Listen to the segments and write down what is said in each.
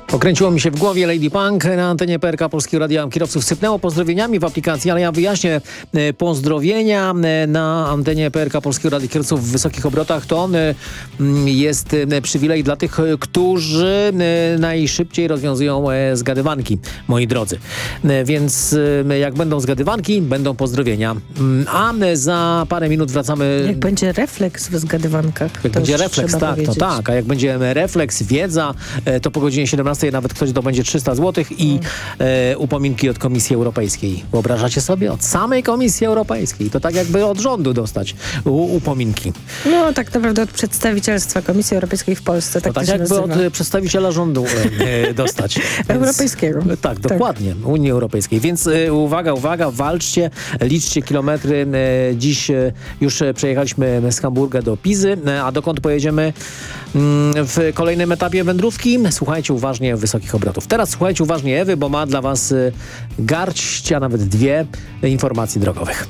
Okręciło mi się w głowie Lady Punk na antenie PRK Polskiego Radia. Kierowców sypnęło pozdrowieniami w aplikacji, ale ja wyjaśnię. Pozdrowienia na antenie PRK Polskiego Radia kierowców w wysokich obrotach to jest przywilej dla tych, którzy najszybciej rozwiązują zgadywanki, moi drodzy. Więc jak będą zgadywanki, będą pozdrowienia. A za parę minut wracamy... Jak będzie refleks w zgadywankach. Jak będzie refleks, tak, powiedzieć. To tak. A jak będzie refleks, wiedza, to po godzinie 17 nawet ktoś zdobędzie 300 zł i upominki od Komisji Europejskiej. Wyobrażacie sobie? Od samej Komisji Europejskiej. To tak jakby od rządu dostać upominki. No tak naprawdę od przedstawicielstwa Komisji Europejskiej w Polsce. Tak, to tak jakby od przedstawiciela rządu dostać. Europejskiego. Tak, dokładnie. Tak. Unii Europejskiej. Więc uwaga, walczcie, liczcie kilometry. Dziś już przejechaliśmy z Hamburga do Pizy, a dokąd pojedziemy w kolejnym etapie wędrówki? Słuchajcie uważnie wysokich obrotów. Teraz słuchajcie uważnie Ewy, bo ma dla was garść, a nawet 2 informacji drogowych.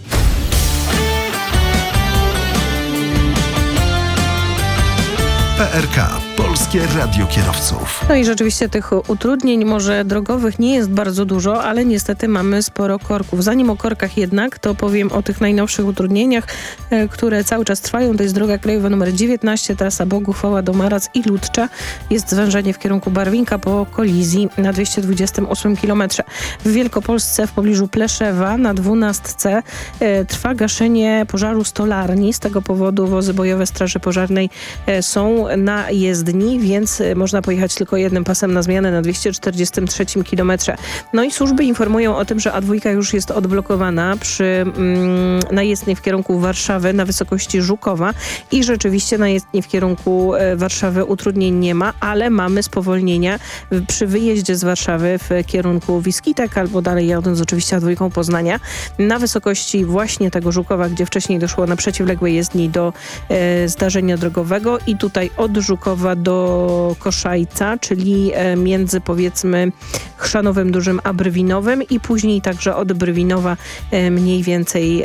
PRK. Polskie Radio Kierowców. No i rzeczywiście tych utrudnień może drogowych nie jest bardzo dużo, ale niestety mamy sporo korków. Zanim o korkach jednak, to powiem o tych najnowszych utrudnieniach, które cały czas trwają. To jest droga krajowa nr 19, trasa Boguchwała do Marac i Ludcza. Jest zwężenie w kierunku Barwinka po kolizji na 228 km. W Wielkopolsce w pobliżu Pleszewa na 12 trwa gaszenie pożaru stolarni. Z tego powodu wozy bojowe Straży Pożarnej są na jezdni, więc można pojechać tylko jednym pasem na zmianę na 243 km. No i służby informują o tym, że A2 już jest odblokowana przy na jezdni w kierunku Warszawy na wysokości Żukowa i rzeczywiście na jezdni w kierunku Warszawy utrudnień nie ma, ale mamy spowolnienia przy wyjeździe z Warszawy w kierunku Wiskitek albo dalej jadąc oczywiście A2 Poznania na wysokości właśnie tego Żukowa, gdzie wcześniej doszło na przeciwległej jezdni do zdarzenia drogowego i tutaj od Żukowa do Koszajca, czyli między powiedzmy Chrzanowem Dużym a Brwinowem i później także od Brwinowa mniej więcej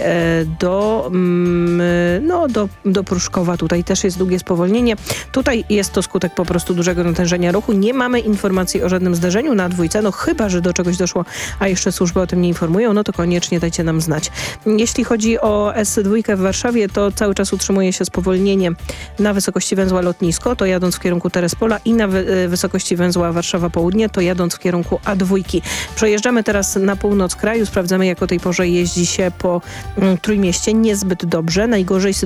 do Pruszkowa. Tutaj też jest długie spowolnienie. Tutaj jest to skutek po prostu dużego natężenia ruchu. Nie mamy informacji o żadnym zdarzeniu na A2, no chyba, że do czegoś doszło, a jeszcze służby o tym nie informują, no to koniecznie dajcie nam znać. Jeśli chodzi o S2 w Warszawie, to cały czas utrzymuje się spowolnienie na wysokości węzła Lotnisko, to jadąc w kierunku Terespola i na wysokości węzła Warszawa Południe, to jadąc w kierunku A2. Przejeżdżamy teraz na północ kraju, sprawdzamy jak o tej porze jeździ się po Trójmieście. Niezbyt dobrze. Najgorzej